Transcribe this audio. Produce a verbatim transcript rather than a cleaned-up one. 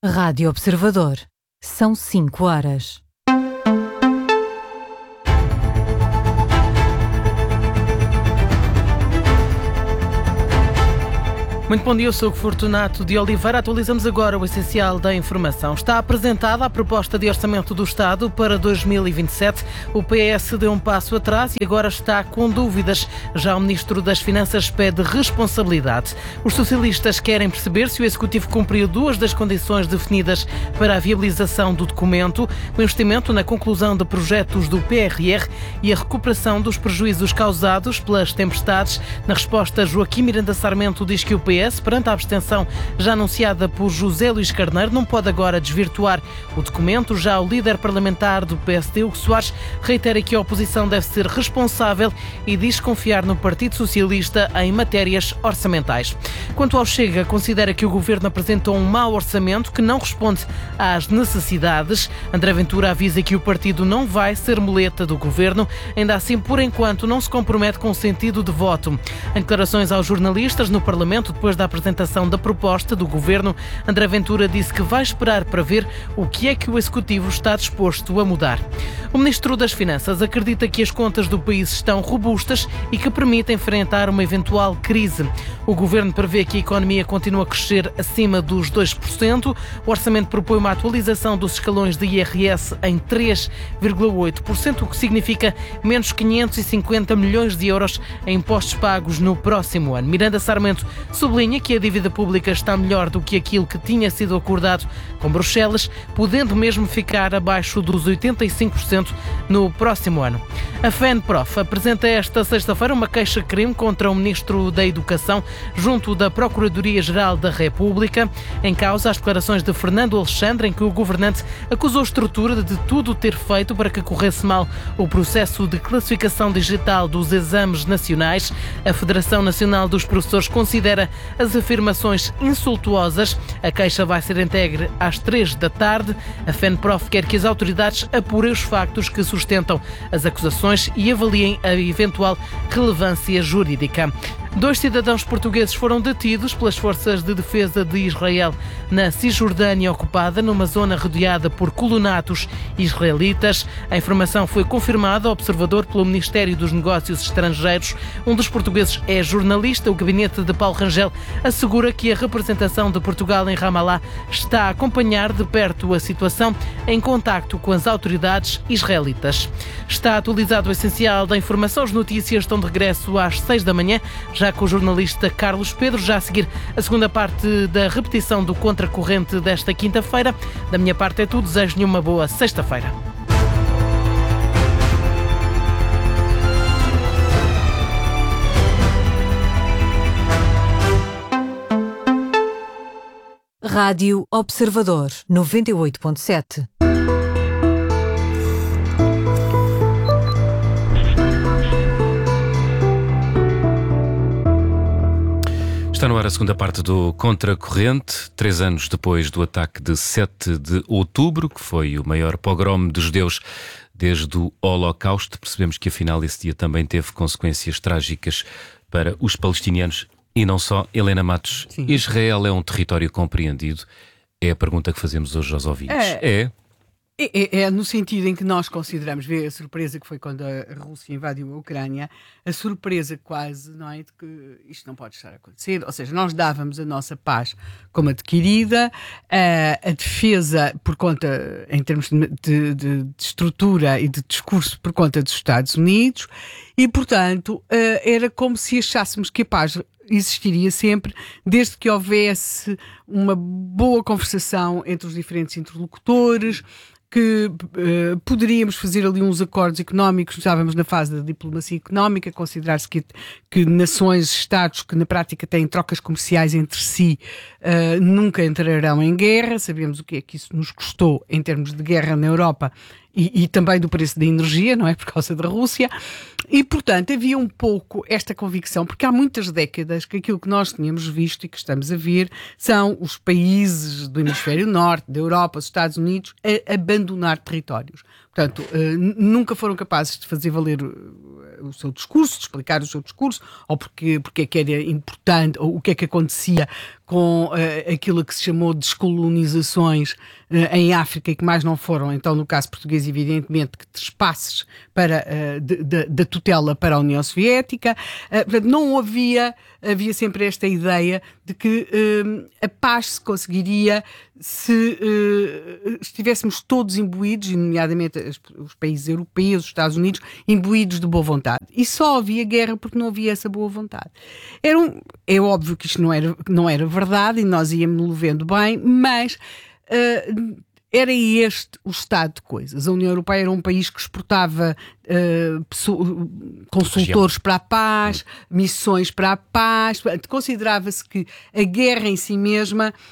Rádio Observador. São cinco horas. Muito bom dia, eu sou o Fortunato de Oliveira. Atualizamos agora o essencial da informação. Está apresentada a proposta de orçamento do Estado para dois mil e vinte e sete. O P S deu um passo atrás e agora está com dúvidas. Já o Ministro das Finanças pede responsabilidade. Os socialistas querem perceber se o Executivo cumpriu duas das condições definidas para a viabilização do documento: o investimento na conclusão de projetos do P R R e a recuperação dos prejuízos causados pelas tempestades. Na resposta, Joaquim Miranda Sarmento diz que o P S, perante a abstenção já anunciada por José Luís Carneiro, não pode agora desvirtuar o documento. Já o líder parlamentar do P S D, Hugo Soares, reitera que a oposição deve ser responsável e diz confiar no Partido Socialista em matérias orçamentais. Quanto ao Chega, considera que o governo apresentou um mau orçamento que não responde às necessidades. André Ventura avisa que o partido não vai ser muleta do governo. Ainda assim, por enquanto, não se compromete com o sentido de voto. Em declarações aos jornalistas no Parlamento, depois da apresentação da proposta do Governo, André Ventura disse que vai esperar para ver o que é que o Executivo está disposto a mudar. O Ministro das Finanças acredita que as contas do país estão robustas e que permitem enfrentar uma eventual crise. O Governo prevê que a economia continue a crescer acima dos dois por cento. O orçamento propõe uma atualização dos escalões de I R S em três vírgula oito por cento, o que significa menos quinhentos e cinquenta milhões de euros em impostos pagos no próximo ano. Miranda Sarmento sublinha que a dívida pública está melhor do que aquilo que tinha sido acordado com Bruxelas, podendo mesmo ficar abaixo dos oitenta e cinco por cento no próximo ano. A FENPROF apresenta esta sexta-feira uma queixa-crime contra o Ministro da Educação junto da Procuradoria-Geral da República. Em causa, as declarações de Fernando Alexandre, em que o governante acusou a estrutura de tudo ter feito para que corresse mal o processo de classificação digital dos exames nacionais. A Federação Nacional dos Professores considera as afirmações insultuosas. A queixa vai ser entregue às três da tarde. A FENPROF quer que as autoridades apurem os factos que sustentam as acusações e avaliem a eventual relevância jurídica. Dois cidadãos portugueses foram detidos pelas forças de defesa de Israel na Cisjordânia ocupada, numa zona rodeada por colonatos israelitas. A informação foi confirmada ao Observador pelo Ministério dos Negócios Estrangeiros. Um dos portugueses é jornalista. O gabinete de Paulo Rangel assegura que a representação de Portugal em Ramallah está a acompanhar de perto a situação, em contacto com as autoridades israelitas. Está atualizado o essencial da informação. As notícias estão de regresso às seis da manhã, já com o jornalista Carlos Pedro. Já a seguir, a segunda parte da repetição do Contracorrente desta quinta-feira. Da minha parte é tudo. Desejo-lhe uma boa sexta-feira. Rádio Observador, noventa e oito ponto sete. Está no ar a segunda parte do Contracorrente, três anos depois do ataque de sete de outubro, que foi o maior pogrom de judeus desde o Holocausto. Percebemos que afinal esse dia também teve consequências trágicas para os palestinianos e não só. Helena Matos, sim. Israel é um território compreendido? É a pergunta que fazemos hoje aos ouvintes. É. é? É, é no sentido em que nós consideramos, ver a surpresa que foi quando a Rússia invadiu a Ucrânia, a surpresa quase, não é, de que isto não pode estar a acontecer. Ou seja, nós dávamos a nossa paz como adquirida, a, a defesa por conta, em termos de, de, de estrutura e de discurso, por conta dos Estados Unidos, e, portanto, era como se achássemos que a paz existiria sempre, desde que houvesse uma boa conversação entre os diferentes interlocutores, que uh, poderíamos fazer ali uns acordos económicos. Estávamos na fase da diplomacia económica, considerar-se que, que nações, Estados que na prática têm trocas comerciais entre si, uh, nunca entrarão em guerra. Sabemos o que é que isso nos custou em termos de guerra na Europa e, e também do preço da energia, não é? Por causa da Rússia. E, portanto, havia um pouco esta convicção, porque há muitas décadas que aquilo que nós tínhamos visto e que estamos a ver são os países do hemisfério norte, da Europa, dos Estados Unidos, a abandonar territórios. Portanto, nunca foram capazes de fazer valer o seu discurso, de explicar o seu discurso, ou porque, porque é que era importante, ou o que é que acontecia com uh, aquilo que se chamou de descolonizações uh, em África e que mais não foram, então no caso português, evidentemente, que trespasses para, uh, de, de, da tutela para a União Soviética. Uh, portanto, não havia, havia sempre esta ideia de que uh, a paz se conseguiria se uh, estivéssemos todos imbuídos, nomeadamente os, os países europeus, os Estados Unidos, imbuídos de boa vontade. E só havia guerra porque não havia essa boa vontade. Era um, é óbvio que isto não era, não era verdade e nós íamos vendo bem, mas uh, era este o estado de coisas. A União Europeia era um país que exportava uh, pessoa, consultores para a paz, missões para a paz. Considerava-se que a guerra em si mesma